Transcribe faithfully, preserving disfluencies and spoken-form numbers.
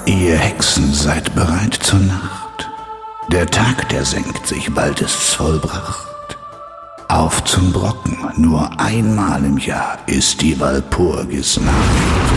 Ihr Hexen seid bereit zur Nacht. Der Tag, der senkt sich, bald ist's vollbracht. Auf zum Brocken, nur einmal im Jahr ist die Walpurgisnacht.